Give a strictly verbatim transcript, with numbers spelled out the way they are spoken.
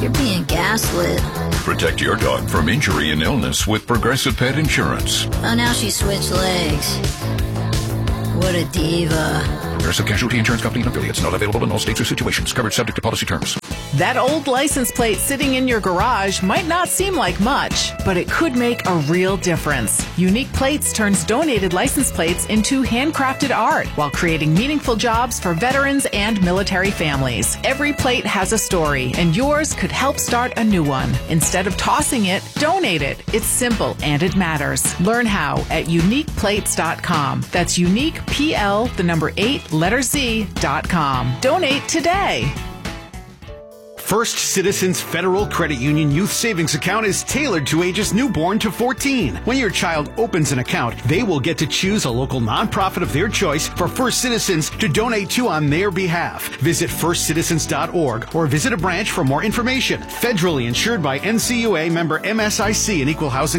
you're being gaslit. Protect your dog from injury and illness with Progressive Pet Insurance. Oh, now she switched legs. What a diva. Progressive Casualty Insurance Company and affiliates. Not available in all states or situations. Covered subject to policy terms. That old license plate sitting in your garage might not seem like much, but it could make a real difference. Unique Plates turns donated license plates into handcrafted art while creating meaningful jobs for veterans and military families. Every plate has a story, and yours could help start a new one. Instead of tossing it, donate it. It's simple and it matters. Learn how at unique plates dot com. That's unique, P L, the number eight, letter Z, dot com. Donate today. First Citizens Federal Credit Union Youth Savings Account is tailored to ages newborn to fourteen. When your child opens an account, they will get to choose a local nonprofit of their choice for First Citizens to donate to on their behalf. Visit first citizens dot org or visit a branch for more information. Federally insured by N C U A, member M S I C, and Equal Housing